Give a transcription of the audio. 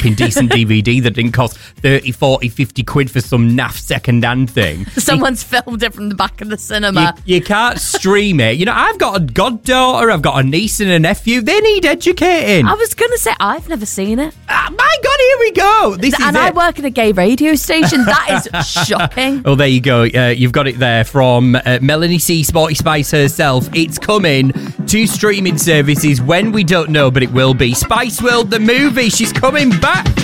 flipping decent DVD that didn't cost 30, 40, 50 quid for some naff second-hand thing. Someone's filmed it from the back of the cinema. You can't stream it. You know, I've got a goddaughter, I've got a niece and a nephew. They need educating. I was going to say, I've never seen it. My God, here we go. I work at a gay radio station. That is shocking. Well, there you go. You've got it there from Melanie C. Sporty Spice herself. It's coming to streaming services when we don't know, but it will be. Spice World, the movie. She's coming back.